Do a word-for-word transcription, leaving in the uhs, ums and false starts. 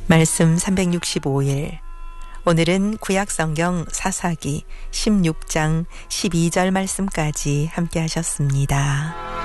말씀 삼백육십오 일. 오늘은 구약성경 사사기 십육 장 십이 절 말씀까지 함께 하셨습니다.